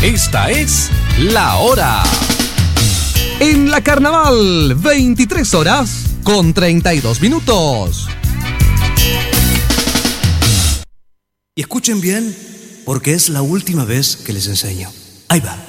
Esta es La Hora. En la Carnaval, 23 horas con 32 minutos. Y escuchen bien, porque es la última vez que les enseño. Ahí va.